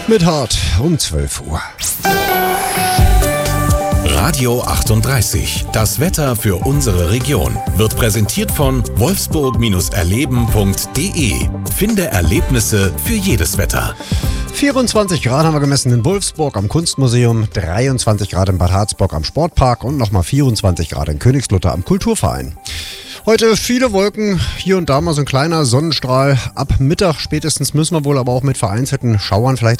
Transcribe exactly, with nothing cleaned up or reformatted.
Mit Hart um zwölf Uhr. Radio achtunddreißig. Das Wetter für unsere Region wird präsentiert von wolfsburg erleben punkt de. Finde Erlebnisse für jedes Wetter. vierundzwanzig Grad haben wir gemessen in Wolfsburg am Kunstmuseum, dreiundzwanzig Grad in Bad Harzburg am Sportpark und nochmal vierundzwanzig Grad in Königslutter am Kulturverein. Heute viele Wolken, hier und da mal so ein kleiner Sonnenstrahl. Ab Mittag spätestens müssen wir wohl aber auch mit vereinzelten Schauern vielleicht